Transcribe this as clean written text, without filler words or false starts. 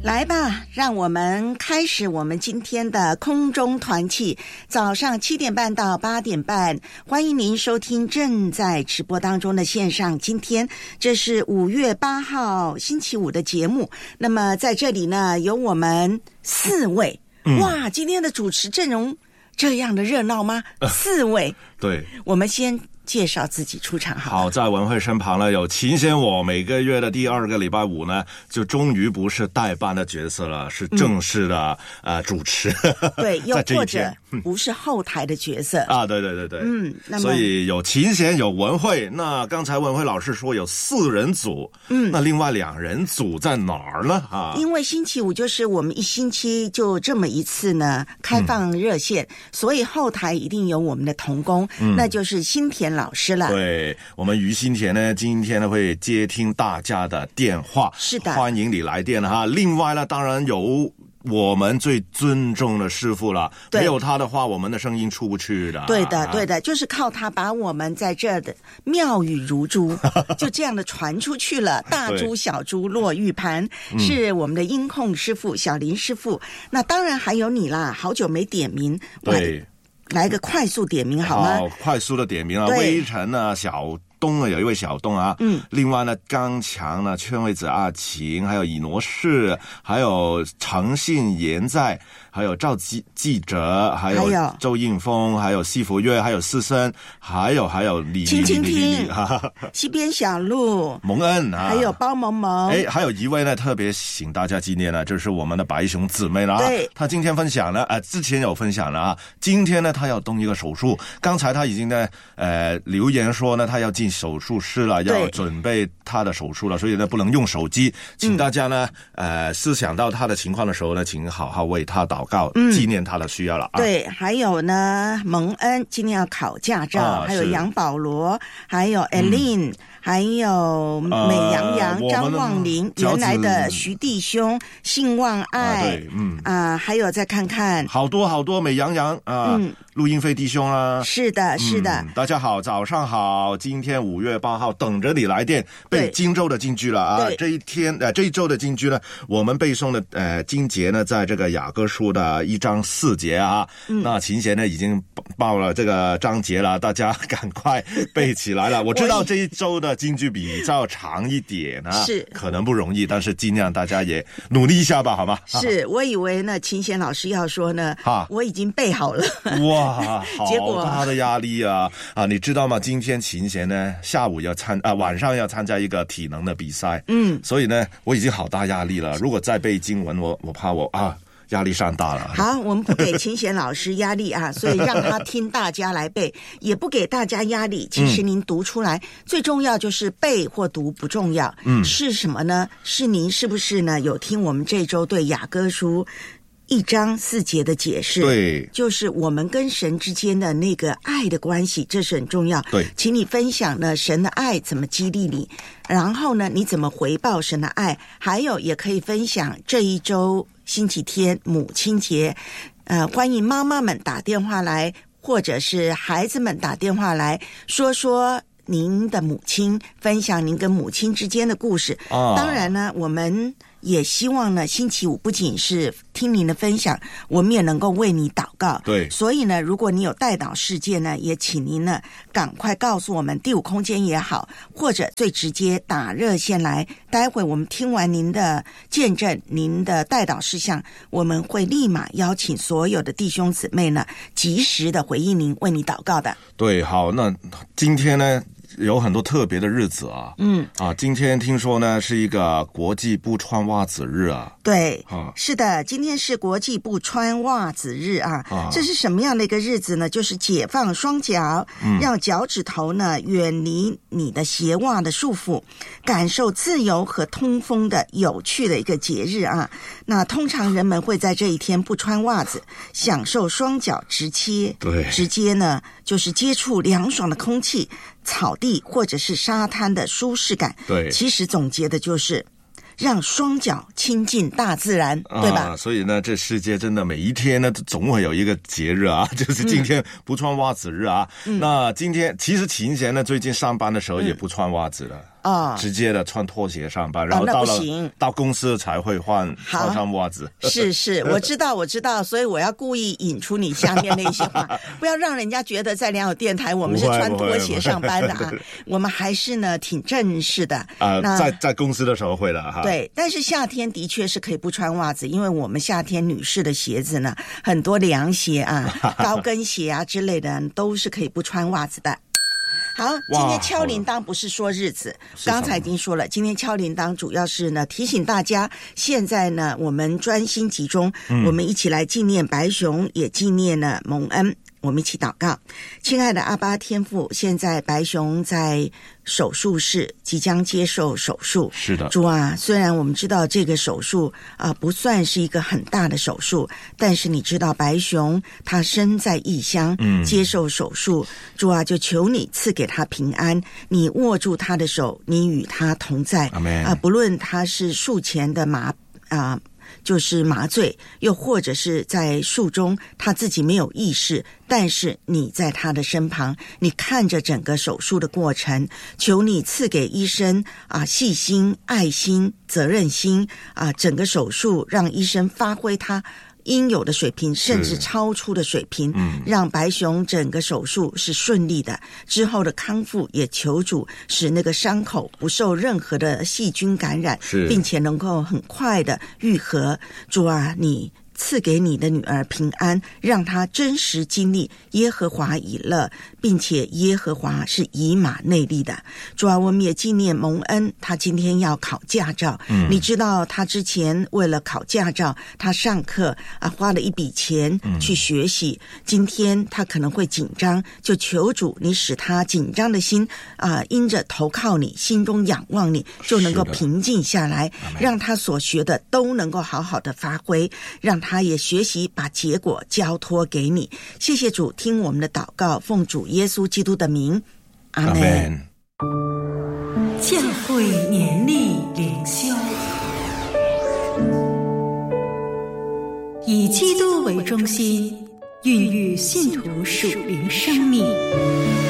来吧，让我们开始我们今天的空中团契，早上7点半到8点半，欢迎您收听正在直播当中的线上。今天这是5月8号星期五的节目，那么在这里呢，有我们4位。哇，今天的主持阵容这样的热闹吗？4位。 对， 我们先介绍自己出场好， 在文慧身旁呢有秦贤，我每个月的第2个礼拜五呢，就终于不是代班的角色了，是正式的主持。 对，又或者不是后台的角色啊，对，那么所以有秦贤有文慧。那刚才文慧老师说有4人组，那另外2人组在哪儿呢？ 因为星期五就是我们1星期就这么一次呢开放热线，所以后台一定有我们的同工，那就是新田老师了。 对，我们于新田呢，今天呢会接听大家的电话， 是的， 欢迎你来电哈。另外呢，当然有我们最尊重的师父了，没有他的话，我们的声音出不去的。 对的，就是靠他把我们在这的妙语如珠就这样的传出去了。大珠小珠落玉盘，是我们的音控师父小林师父。那当然还有你啦，好久没点名。 对， 来个快速点名好吗？ 好，快速的点名啊！微尘啊，小东啊，有一位小东啊，另外呢，刚强呢，劝惠子阿晴，还有以挪士，还有诚信言在，还有赵记者，还有周应峰，还有西福月，还有思森，还有李听西边小路蒙恩啊， 还有包萌萌， 还有一位呢，特别请大家纪念呢，就是我们的白熊姊妹了。 对， 她今天分享了之前有分享了啊，今天呢，她要动一个手术，刚才她已经呢留言说呢，她要进手术室了，要准备她的手术了，所以呢不能用手机，请大家呢思想到她的情况的时候呢，请好好为她祷告，纪念她的需要了啊。 对，还有呢，蒙恩今天要考驾照，还有杨保罗，还有 Eileen，还有美羊羊、张望林，原来的徐弟兄、信望爱，还有再看看好多美羊羊陆英飞弟兄啊， 是的， 大家好，早上好，今天5月8号，等着你来电背荆州的金句了啊！这一周的金句呢，我们背诵的经节呢，在这个雅歌书的1章4节啊。那秦贤呢已经报了这个章节了，大家赶快背起来了。我知道这一周的金句比较长一点啊， 是可能不容易，但是尽量大家也努力一下吧，好吗？ 是，我以为呢，秦贤老师要说呢，我已经背好了。 哇，好大的压力啊！你知道吗？今天秦贤呢下午晚上要参加一个体能的比赛，所以呢我已经好大压力了。如果再背经文，我怕我压力山大了。 好，我们不给秦贤老师压力啊，所以让他听大家来背，也不给大家压力。其实您读出来，最重要就是背或读不重要，是什么呢？是您是不是呢有听我们这周对雅歌书1章4节的解释？ 对， 就是我们跟神之间的那个爱的关系，这是很重要。 对， 请你分享呢神的爱怎么激励你，然后呢你怎么回报神的爱，还有也可以分享这一周星期天母亲节，欢迎妈妈们打电话来，或者是孩子们打电话来说说您的母亲，分享您跟母亲之间的故事。当然呢，我们也希望呢，星期五不仅是听您的分享，我们也能够为你祷告。 对， 所以呢，如果你有代祷事件呢，也请您呢赶快告诉我们，第5空间也好，或者最直接打热线来。待会我们听完您的见证，您的代祷事项，我们会立马邀请所有的弟兄姊妹呢，及时的回应您，为你祷告的。 对，好，那今天呢有很多特别的日子啊，今天听说呢是一个国际不穿袜子日啊。 对，是的，今天是国际不穿袜子日啊。这是什么样的一个日子呢？就是解放双脚，让脚趾头呢远离你的鞋袜的束缚，感受自由和通风的有趣的一个节日啊。那通常人们会在这一天不穿袜子，享受双脚直接呢就是接触凉爽的空气、草地或者是沙滩的舒适感。 对， 其实总结的就是让双脚亲近大自然，对吧？ 所以呢，这世界真的每一天呢，总会有一个节日啊，就是今天不穿袜子日啊。那今天其实秦贤呢，最近上班的时候也不穿袜子了。 直接的穿拖鞋上班，然后到公司才会换上袜子。 是，我知道，所以我要故意引出你下面那些话，不要让人家觉得在良友电台我们是穿拖鞋上班的啊。我们还是呢挺正式的在公司的时候会的哈。 对，但是夏天的确是可以不穿袜子，因为我们夏天女士的鞋子呢，很多凉鞋啊、高跟鞋啊之类的都是可以不穿袜子的。好，今天敲铃铛不是说日子，刚才已经说了，今天敲铃铛主要是呢提醒大家，现在呢我们专心集中，我们一起来纪念白熊，也纪念了蒙恩。我们一起祷告。亲爱的阿爸天父，现在白熊在手术室即将接受手术。 是的， 主啊，虽然我们知道这个手术不算是一个很大的手术，但是你知道白熊他身在异乡，接受手术，主啊，就求你赐给他平安，你握住他的手，你与他同在。不论他是术前的就是麻醉，又或者是在术中他自己没有意识，但是你在他的身旁，你看着整个手术的过程，求你赐给医生细心、爱心、责任心整个手术让医生发挥他应有的水平，甚至超出的水平，让白熊整个手术是顺利的，之后的康复也求主使那个伤口不受任何的细菌感染，并且能够很快的愈合。主啊，你赐给你的女儿平安，让她真实经历耶和华以勒，并且耶和华是以马内利的。主啊，我们也纪念蒙恩，他今天要考驾照。你知道他之前为了考驾照，他上课花了一笔钱去学习。今天他可能会紧张，就求主你使他紧张的心因着投靠你，心中仰望你，就能够平静下来，让他所学的都能够好好的发挥，让他也学习把结果交托给你。谢谢主，听我们的祷告，奉主耶稣基督的名，阿们。 教会年历灵修，以基督为中心，孕育信徒属灵生命。